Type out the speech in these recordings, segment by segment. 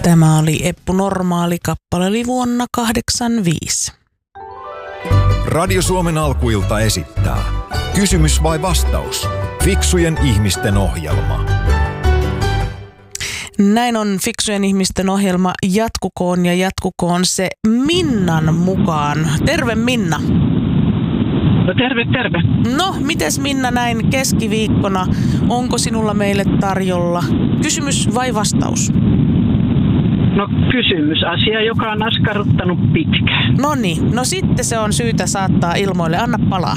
Tämä oli Eppu Normaali, kappale oli vuonna 1985. Radio Suomen alkuilta esittää Kysymys vai vastaus? Fiksujen ihmisten ohjelma. Näin on Fiksujen ihmisten ohjelma. Jatkukoon se Minnan mukaan. Terve Minna. No terve. No, mites Minna näin keskiviikkona? Onko sinulla meille tarjolla kysymys vai vastaus? No kysymysasia, joka on askarruttanut pitkään. No sitten se on syytä saattaa ilmoille. Anna palaa.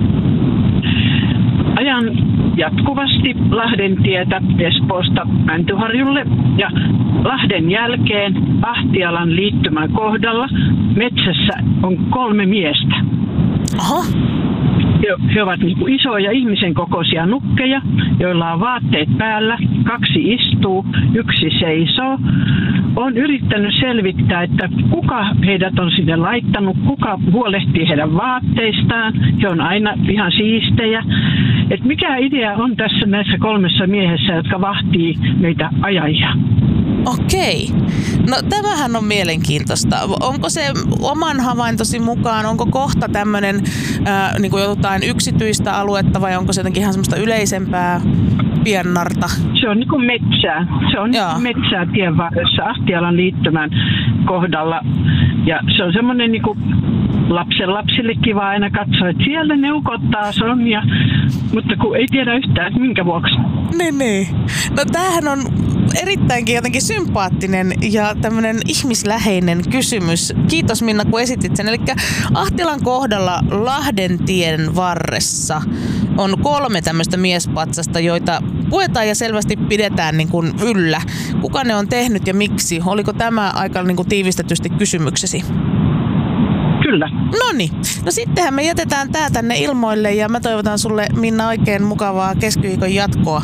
Ajan jatkuvasti Lahden tietä Espoosta Mäntyharjulle ja Lahden jälkeen Ahtialan liittymän kohdalla metsässä on 3 miestä. Aha. He ovat niin kuin isoja ihmisen kokoisia nukkeja, joilla on vaatteet päällä. 2 istuu, 1 seisoo. Olen yrittänyt selvittää, että kuka heidät on sinne laittanut, kuka huolehtii heidän vaatteistaan. He on aina ihan siistejä. Et mikä idea on tässä näissä 3 miehessä, jotka vahtii meitä ajajia? Okei. No tämähän on mielenkiintoista. Onko se oman havaintosi mukaan, onko kohta tämmöinen niin kuin jotain yksityistä aluetta vai onko se jotenkin ihan semmoista yleisempää piennarta? Se on niin kuin metsää. Se on niin kuin metsää tien varressa Ahtialan liittymän kohdalla. Ja se on semmoinen niin kuin lapsille kiva aina katsoa, että siellä ne ukottaa sonnia, mutta kun ei tiedä yhtään, että minkä vuoksi. Niin. No tämähän on erittäinkin jotenkin sympaattinen ja tämmöinen ihmisläheinen kysymys. Kiitos Minna, kun esitit sen. Eli Ahtialan kohdalla Lahdentien varressa on 3 tämmöistä miespatsasta, joita puetaan ja selvästi pidetään niin kuin yllä. Kuka ne on tehnyt ja miksi? Oliko tämä aika niin kuin tiivistetysti kysymyksesi? Kyllä. Noniin. No sittenhän me jätetään tää tänne ilmoille ja mä toivotan sulle Minna oikein mukavaa keskiviikon jatkoa.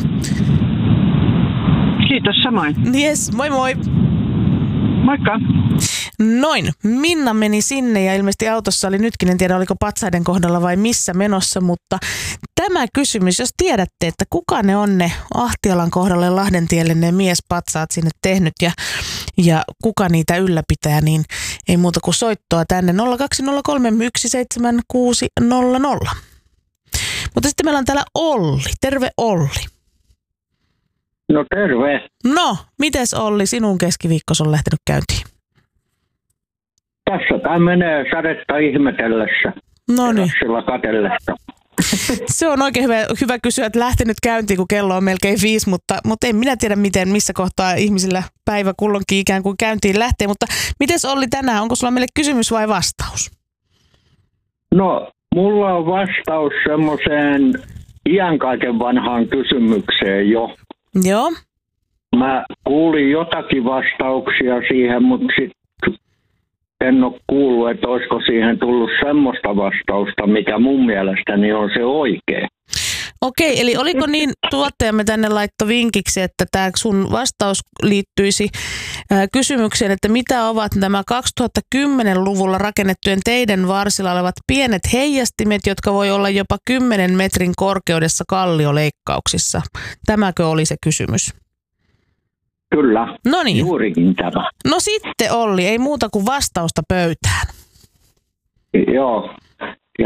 Kiitos samoin. Jes, moi moi. Moikka. Noin. Minna meni sinne ja ilmeisesti autossa oli nytkin, en tiedä oliko patsaiden kohdalla vai missä menossa, mutta tämä kysymys, jos tiedätte, että kuka ne on ne Ahtialan kohdalle Lahdentielle ne miespatsaat sinne tehnyt ja kuka niitä ylläpitää, niin ei muuta kuin soittoa tänne 0203 17600. Mutta sitten meillä on täällä Olli. Terve Olli. No terve. No, mites Olli, sinun keskiviikkos on lähtenyt käyntiin? Tässä tämä menee sadetta ihmetellessä. No niin. Sillä katellessa. Se on oikein hyvä kysyä, että lähtenyt käyntiin, kun kello on melkein 5, mutta en minä tiedä missä kohtaa ihmisillä päivä kulloinkin ikään kuin käyntiin lähtee. Mutta mites Olli tänään, onko sulla meille kysymys vai vastaus? No, mulla on vastaus semmoiseen iän kaiken vanhaan kysymykseen jo. Joo. Mä kuulin jotakin vastauksia siihen, mutta sitten en ole kuullut, että olisiko siihen tullut semmoista vastausta, mikä mun mielestäni on se oikea. Okei, eli oliko niin, tuottajamme tänne laittoi vinkiksi, että tämä sun vastaus liittyisi kysymykseen, että mitä ovat nämä 2010-luvulla rakennettujen teiden varsilla olevat pienet heijastimet, jotka voi olla jopa 10 metrin korkeudessa kallioleikkauksissa. Tämäkö oli se kysymys? Kyllä, Noniin. Juurikin tämä. No sitten Olli, ei muuta kuin vastausta pöytään. Joo, ja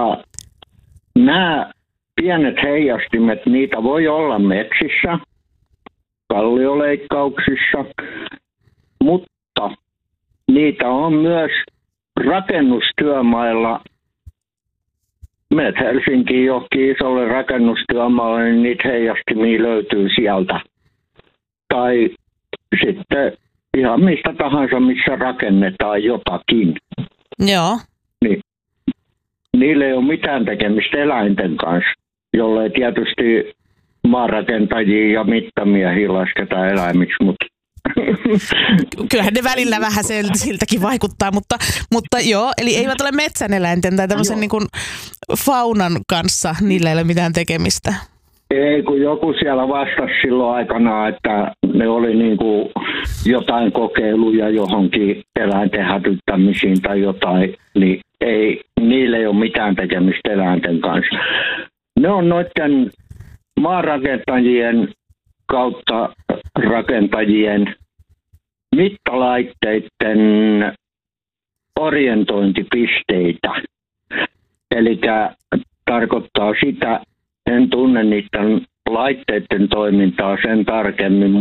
nämä pienet heijastimet, niitä voi olla metsissä, kallioleikkauksissa, mutta niitä on myös rakennustyömailla. Menet Helsinkiin johonkin isolle rakennustyömaalle, niin niitä heijastimia löytyy sieltä. Tai sitten ihan mistä tahansa, missä rakennetaan jotakin. Joo. Niin, niillä ei ole mitään tekemistä eläinten kanssa, jollei tietysti maarakentajia ja mittamiehiä lasketa eläimiksi, mutta kyllähän ne välillä vähän siltäkin vaikuttaa, mutta joo, eli eivät ole metsäneläinten tai tämmöisen niin kuin faunan kanssa, niillä ei ole mitään tekemistä. Ei, kun joku siellä vastasi silloin aikana, että ne oli niin kuin jotain kokeiluja johonkin eläinten hätyttämisiin tai jotain, niin niillä ei ole mitään tekemistä eläinten kanssa. Ne on noiden maarakentajien kautta rakentajien mittalaitteiden orientointipisteitä. Eli tarkoittaa sitä, en tunne niiden laitteiden toimintaa sen tarkemmin,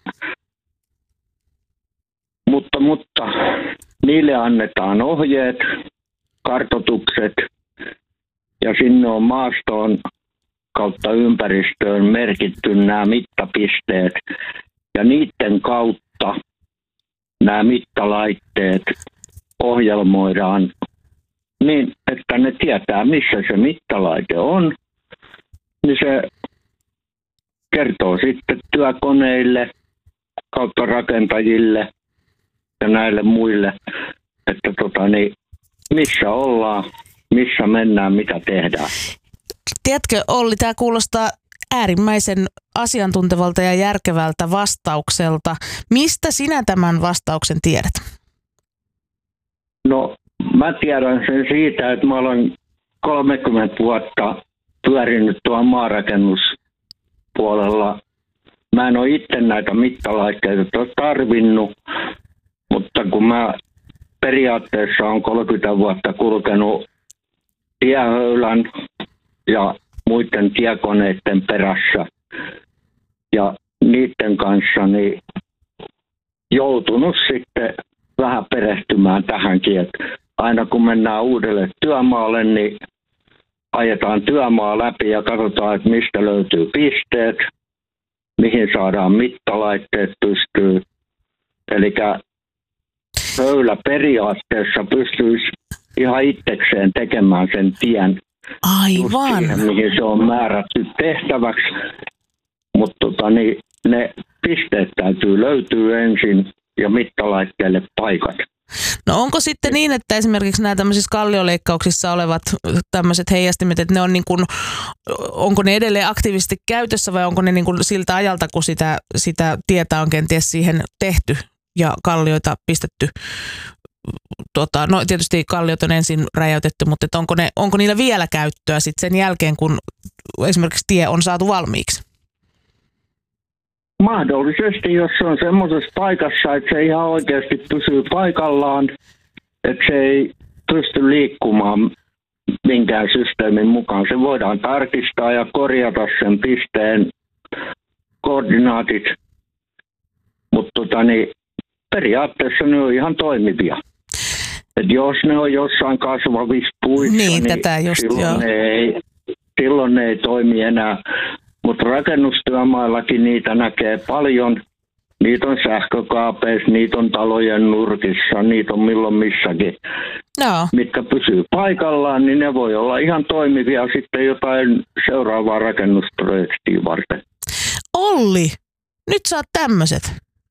mutta niille annetaan ohjeet, kartoitukset ja sinne on maastoon kautta ympäristöön merkitty nämä mittapisteet ja niiden kautta nämä mittalaitteet ohjelmoidaan niin, että ne tietää, missä se mittalaite on, niin se kertoo sitten työkoneille kautta rakentajille ja näille muille, että missä ollaan, missä mennään, mitä tehdään. Tiedätkö, Olli, tämä kuulostaa äärimmäisen asiantuntevalta ja järkevältä vastaukselta. Mistä sinä tämän vastauksen tiedät? No, mä tiedän sen siitä, että mä olen 30 vuotta pyörinyt tuolla maarakennuspuolella. Mä en ole itse näitä mittalaitteita tarvinnut, mutta kun mä periaatteessa olen 30 vuotta kulkenut tiehöylän ja muiden tiekoneiden perässä ja niiden kanssa niin joutunut sitten vähän perehtymään tähänkin, että aina kun mennään uudelle työmaalle, niin ajetaan työmaa läpi ja katsotaan, että mistä löytyy pisteet, mihin saadaan mittalaitteet pystyy. Eli höylä periaatteessa pystyisi ihan itsekseen tekemään sen tien. Aivan. Siihen, mihin se on määrätty tehtäväksi, mutta ne pisteet täytyy löytyä ensin ja mittalaitteelle paikat. No onko sitten niin, että esimerkiksi nämä tämmöisissä kallioleikkauksissa olevat tämmöiset heijastimet, että ne on niin kuin, onko ne edelleen aktiivisesti käytössä vai onko ne niin kuin siltä ajalta, kun sitä tietä on kenties siihen tehty ja kallioita pistetty? No tietysti kalliot on ensin räjäytetty, mutta onko niillä vielä käyttöä sitten sen jälkeen, kun esimerkiksi tie on saatu valmiiksi? Mahdollisesti, jos se on semmoisessa paikassa, että se ihan oikeasti pysyy paikallaan, että se ei pysty liikkumaan minkään systeemin mukaan. Se voidaan tarkistaa ja korjata sen pisteen koordinaatit, mutta periaatteessa ne on ihan toimivia. Et jos ne on jossain kasvavissa puissa, niin silloin ne ei toimi enää. Mutta rakennustyömaillakin niitä näkee paljon. Niitä on sähkökaapeissa, niitä on talojen nurkissa, niitä on milloin missäkin. No. Mitkä pysyy paikallaan, niin ne voi olla ihan toimivia sitten jotain seuraavaa rakennusprojektia varten. Olli, nyt saat tämmöiset.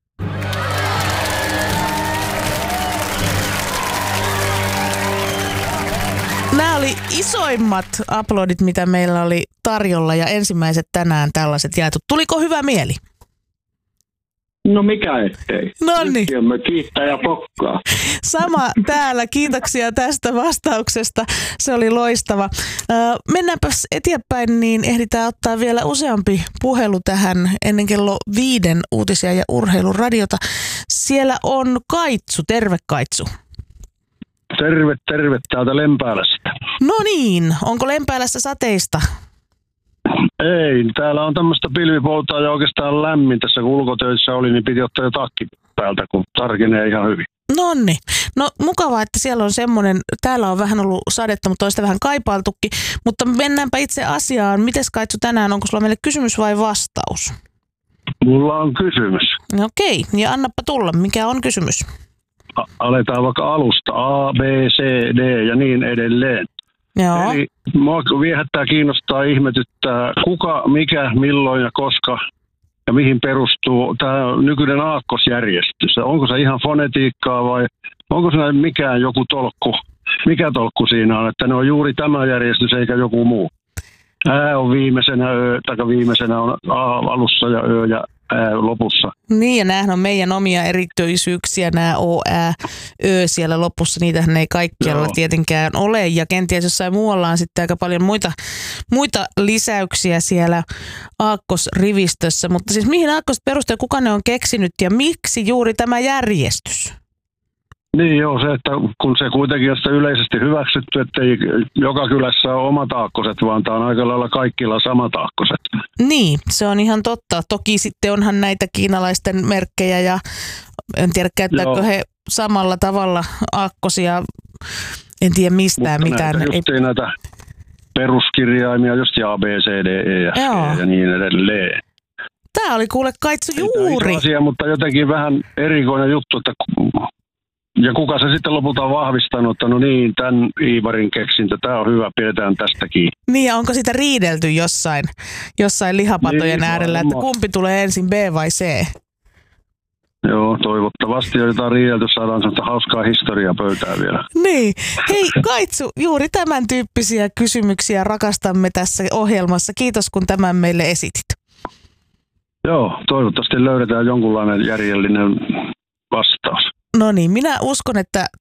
Nämä oli isoimmat uploadit, mitä meillä oli tarjolla ja ensimmäiset tänään tällaiset jaetut. Tuliko hyvä mieli? No mikä ettei. Noniin. Nyt kiittää ja pokkaa. Sama täällä. Kiitoksia tästä vastauksesta. Se oli loistava. Mennäänpäs eteenpäin, niin ehditään ottaa vielä useampi puhelu tähän ennen kello 5 uutisia ja urheiluradiota. Siellä on Kaitsu. Terve Kaitsu. Terve täältä Lempäälästä. No niin, onko Lempäälässä sateista? Ei, täällä on tämmöistä pilvipoutaa ja oikeastaan lämmin. Tässä kun ulkotöissä oli, niin piti ottaa jo takki päältä, kun tarkenee ihan hyvin. Nonni. No mukavaa, että siellä on semmoinen, täällä on vähän ollut sadetta, mutta on sitä vähän kaipailtukin. Mutta mennäänpä itse asiaan. Mites Kaitsu tänään, onko sulla meille kysymys vai vastaus? Mulla on kysymys. Okei, ja annappa tulla. Mikä on kysymys? Aletaan vaikka alusta. A, B, C, D ja niin edelleen. Joo. Eli mua viehättää, kiinnostaa, ihmetyttää, kuka, mikä, milloin ja koska ja mihin perustuu tämä nykyinen aakkosjärjestys. Onko se ihan fonetiikkaa vai onko se mikään joku tolkku? Mikä tolkku siinä on, että ne on juuri tämä järjestys eikä joku muu? Ä on viimeisenä, viimeisenä on A alussa ja Ö ja lopussa. Niin, ja näähän on meidän omia erityisyyksiä, nämä O, Ä, Ö siellä lopussa. Niitähän ei kaikkialla tietenkään ole, ja kenties jossain muualla on sitten aika paljon muita lisäyksiä siellä aakkosrivistössä. Mutta siis mihin aakkoset perustuu, kuka ne on keksinyt, ja miksi juuri tämä järjestys? Niin joo, se, että kun se kuitenkin on sitä yleisesti hyväksytty, että ei joka kylässä ole omat aakkoset, vaan tämä on aika lailla kaikilla samat aakkoset. Niin, se on ihan totta. Toki sitten onhan näitä kiinalaisten merkkejä ja en tiedä käyttääkö he samalla tavalla aakkosia. En tiedä mistään mitään. Näitä peruskirjaimia, just A, B, C, D, E ja C ja niin edelleen. Tämä oli kuule Kaitsu juuri. Iso asia, mutta jotenkin vähän erikoinen juttu, että ja kuka se sitten lopulta on vahvistanut, että no niin, tämän Iivarin keksintö, tämä on hyvä, pidetään tästäkin. Niin, ja onko sitä riidelty jossain lihapatojen niin, äärellä, että kumpi tulee ensin, B vai C? Joo, toivottavasti on jotain riidelty, saadaan sellaista hauskaa historiaa pöytään vielä. Niin. Hei Kaitsu, juuri tämän tyyppisiä kysymyksiä rakastamme tässä ohjelmassa. Kiitos, kun tämän meille esitit. Joo, toivottavasti löydetään jonkunlainen järjellinen vastaus. No niin, minä uskon, että